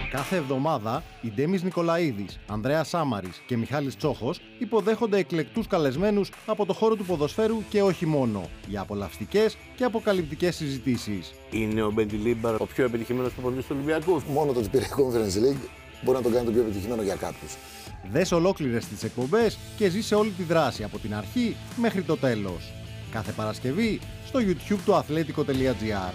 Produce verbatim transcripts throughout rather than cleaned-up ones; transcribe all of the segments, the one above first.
Κάθε εβδομάδα οι Ντέμις Νικολαίδης, Ανδρέας Σάμαρης και Μιχάλης Τσόχος υποδέχονται εκλεκτούς καλεσμένους από το χώρο του ποδοσφαίρου και όχι μόνο, για απολαυστικές και αποκαλυπτικές συζητήσεις. Είναι ο Μπεντιλίμπαρ ο πιο επιτυχημένος προπονητής του Ολυμπιακού? Μόνο το ότι πήρε Conference League μπορεί να τον κάνει το πιο επιτυχημένο για κάποιους. Δες ολόκληρες τις εκπομπές και ζήσε όλη τη δράση από την αρχή μέχρι το τέλος. Κάθε Παρασκευή στο YouTube του αθλέτικο τελεία τζι άρ.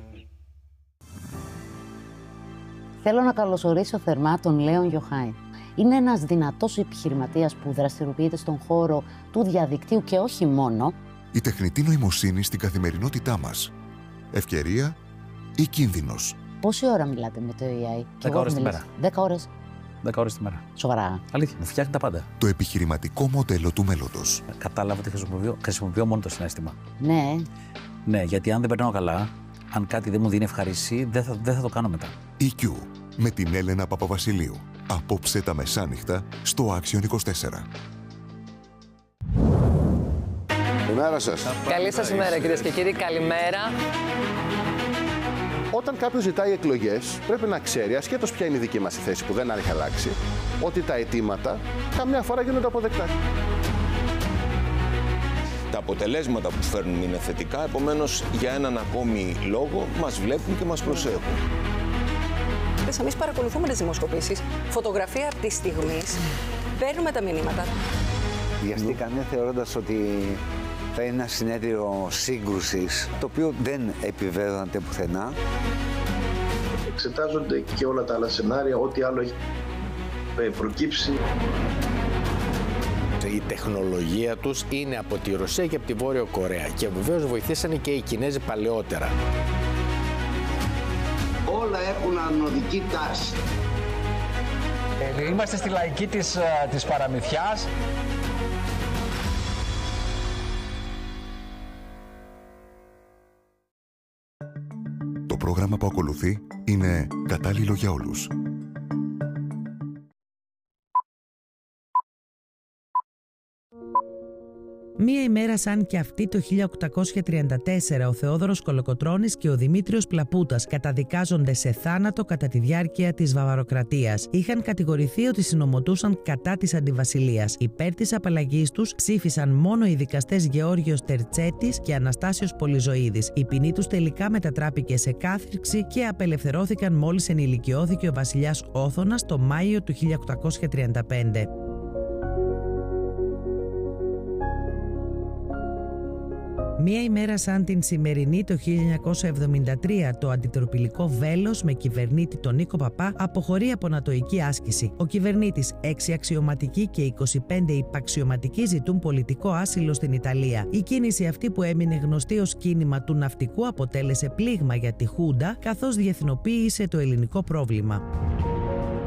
Θέλω να καλωσορίσω θερμά τον Λέον Γιοχάη. Είναι ένας δυνατός επιχειρηματίας που δραστηριοποιείται στον χώρο του διαδικτύου και όχι μόνο. Η τεχνητή νοημοσύνη στην καθημερινότητά μας. Ευκαιρία ή κίνδυνος? Πόση ώρα μιλάτε με το έι άι? Δέκα ώρες τη μέρα. Δέκα ώρες. Δέκα ώρες τη μέρα. Σοβαρά? Αλήθεια, μου φτιάχνει τα πάντα. Το επιχειρηματικό μοντέλο του μέλλοντος. Κατάλαβα ότι χρησιμοποιώ, χρησιμοποιώ μόνο το συναίσθημα. Ναι. Ναι, γιατί αν δεν περνάω καλά, αν κάτι δεν μου δίνει ευχαρίστηση, δεν θα, δεν θα το κάνω μετά. ι κιου με την Έλενα Παπαβασιλείου. Απόψε τα μεσάνυχτα στο Άξιον είκοσι τέσσερα. Καλημέρα σας. Καλή σας ημέρα, κυρίες και κύριοι. Καλημέρα. Όταν κάποιος ζητάει εκλογές, πρέπει να ξέρει, ασχέτως ποια είναι η δική μας η θέση που δεν έχει αλλάξει, ότι τα αιτήματα καμιά φορά γίνονται αποδεκτά. Τα αποτελέσματα που φέρνουν είναι θετικά, επομένως για έναν ακόμη λόγο μας βλέπουν και μας προσέχουν. Εμείς παρακολουθούμε τις δημοσκοπήσεις, φωτογραφία από τη στιγμή, παίρνουμε τα μηνύματα. Βιαστήκανε θεωρώντας ότι θα είναι ένα συνέδριο σύγκρουσης, το οποίο δεν επιβεβαιώνεται πουθενά. Εξετάζονται και όλα τα άλλα σενάρια, ό,τι άλλο έχει προκύψει. Η τεχνολογία τους είναι από τη Ρωσία και από τη Βόρειο Κορέα και βεβαίως βοηθήσανε και οι Κινέζοι παλαιότερα. Όλα έχουν ανωδική τάση. Ε, είμαστε στη λαϊκή της, της παραμυθιάς. Το πρόγραμμα που ακολουθεί είναι κατάλληλο για όλους. Μία ημέρα σαν και αυτή το χίλια οκτακόσια τριάντα τέσσερα ο Θεόδωρος Κολοκοτρώνης και ο Δημήτριος Πλαπούτας καταδικάζονται σε θάνατο κατά τη διάρκεια της Βαβαροκρατίας. Είχαν κατηγορηθεί ότι συνομωτούσαν κατά της αντιβασιλείας. Υπέρ της απαλλαγής τους ψήφισαν μόνο οι δικαστές Γεώργιος Τερτσέτης και Αναστάσιος Πολυζωίδης. Η ποινή τους τελικά μετατράπηκε σε κάθριξη και απελευθερώθηκαν μόλις ενηλικιώθηκε ο βασιλιάς Όθωνας το Μάιο του χίλια οκτακόσια τριάντα πέντε. Μία ημέρα σαν την σημερινή το χίλια εννιακόσια εβδομήντα τρία το αντιτροπηλικό Βέλος με κυβερνήτη τον Νίκο Παπά αποχωρεί από νατοϊκή άσκηση. Ο κυβερνήτης, έξι αξιωματικοί και είκοσι πέντε υπαξιωματικοί ζητούν πολιτικό άσυλο στην Ιταλία. Η κίνηση αυτή που έμεινε γνωστή ως κίνημα του ναυτικού αποτέλεσε πλήγμα για τη Χούντα καθώς διεθνοποίησε το ελληνικό πρόβλημα.